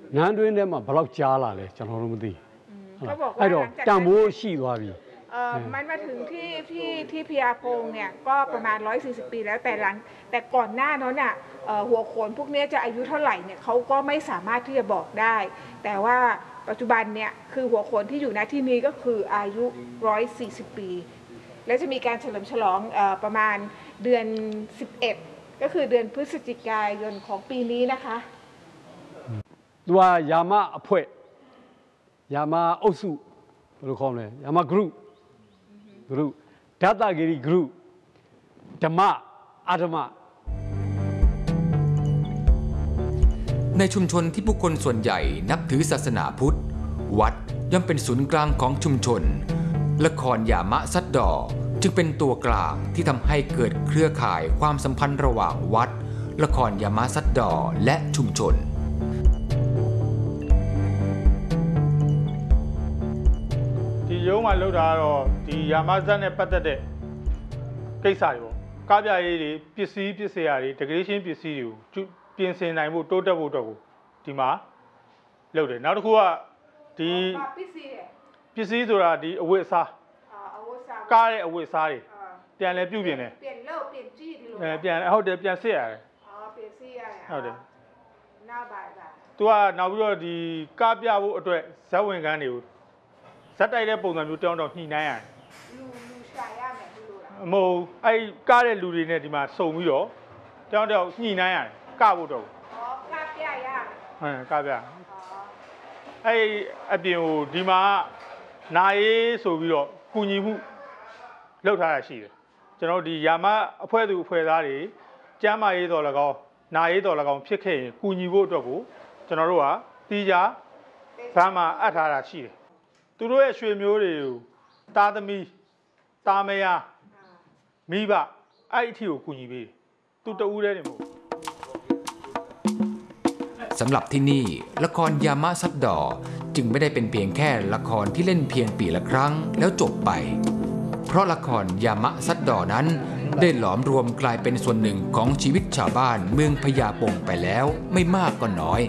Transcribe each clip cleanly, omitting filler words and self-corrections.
งานด้วยเนี่ยมาบล็อกจ้าละเลยจังหวะรู้มั้ยเขาบอกว่าไอ้ดอกจำโม่ชีกว่าพี่มันมาถึงที่พญาพงเนี่ยก็ประมาณ140 ปีแล้วแต่ก่อนหน้านั้นน่ะหัวโขนพวกนี้จะอายุเท่าไหร่เนี่ยเขาก็ไม่สามารถที่จะบอกได้แต่ว่าปัจจุบันเนี่ยคือหัวโขนที่อยู่ณที่นี้ก็คืออายุ140 ปีและจะมีการเฉลิมฉลองประมาณเดือน11ก็คือเดือนพฤศจิกายนของปีนี้นะคะตัวยามาอภัยยามาอุสุบริคอมเลยยามากรุ๊ปดัตตากิริกรุ๊ปธรรมะอาธรรมะในชุมชนที่ผู้คนส่วนใหญ่นับถือศาสนาพุทธวัดย่อมเป็นศูนย์กลางของชุมชนละครยามะซัดดอจึงเป็นตัวกลางที่ทำให้เกิดเครือข่ายความสัมพันธ์ระหว่างวัดละครยามะซัดดอและชุมชนဒီရုံးမှာလောက်တာတော့ဒီယာမဇတ်နဲ့ပတ်သက်တဲ့ကိစ္စတွေပေါ့ကားပြရေးတွေပစ္စည်းပစ္စည်းတွေ decoration ပစ္စည်းတွေကိုပြင်ဆင်နိုင်ဖို့တိုးတက်ဖို့အတွက်ကိုဒီမှာလုပ်တယ်နောက်တစ်ခုကဒီပစ္စည်းဆိုတာဒီအဝတ်အစားကားတဲ့အဝတ်အစားတွေပြန်လဲပြုတ်ပြင်တယ်ပြန်လို့ပြန်ကြည့်ဒီလိုပြန်ဟုတ်တယ်ပြန်စစ်ရတယ်ပြန်စစ်ရတယ်ဟုတ်တယ်နောက်ပါသူကနောက်ပြီးတော့ဒီကားပြဖို့အတွက်ဇက်ဝင်ကန်းတွေကိုဇက်တိုက်တဲ့ပုံစံမျိုးတောင်းတော့ညှိနှိုင်းရတယ်လူရှာရမယ်ဒီလိုလားမဟုတ်အဲ့ကားတဲ့လူတွေနဲ့ဒီမှာစုံပြီးတော့တောင်းတော့ညှိနှိုင်းရတယ်ကဖို့တော့ကားပြရကားပြအဲ့အပြင်ကိုဒီမှာနာရေးဆိုပြီးတော့ကုညီမှုလုပ်ထားတာရှိတယ်ကျွန်တော်ဒီယာမအဖွဲ့သူအဖွဲ့သားတွေကျမ်းမာရေးတော်၎င်းနာရေးတော်၎င်းဖြစ်ခဲ့ရင်ကုညီဖို့အတွက်ကိုကျွန်တော်တို့ကတီးကြဗမ်းမှာအပ်ထားတာရှိတယ်သူတို့ရဲ့ရွှေမျိုးတွေကိုသားသမီးသားမယားမိဘအဲ့အထီကိုကူညီပေးတယ်သူတဦးတည်းနေမဟုတ်สำหรับที่นี่ละครยามะซัดดอจึงไม่ได้เป็นเพียงแค่ละครที่เล่นเพียงปีละครั้งแล้วจบไปเพราะละครยามะซัดดอนั้นได้หลอมรวมกลายเป็นส่วนหนึ่งของชีวิตชาวบ้านเมืองพญาปงไปแล้วไม่มากก็น้อย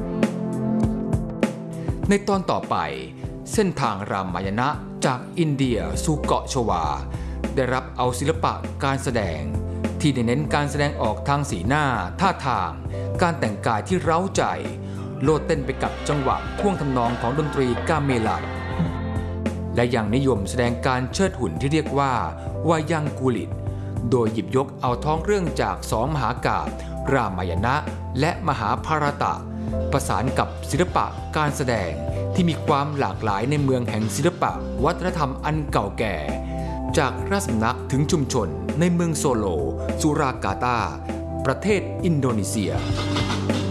ในตอนต่อไปเส้นทางรามายณะจากอินเดียสู่เกาะชวาได้รับเอาศิลปะการแสดงที่เน้นการแสดงออกทางสีหน้าท่าทางการแต่งกายที่เร้าใจโลดเต้นไปกับจังหวะท่วงทำนองของดนตรีกาเมลันและยังนิยมแสดงการเชิดหุ่นที่เรียกว่าวายังกุลิตโดยหยิบยกเอาท้องเรื่องจากสองมหากาพย์รามายณะและมหาภารตะประสานกับศิลปะการแสดงที่มีความหลากหลายในเมืองแห่งศิลปะวัฒนธรรมอันเก่าแก่จากราชสำนักถึงชุมชนในเมืองโซโลสุรากาตาประเทศอินโดนีเซีย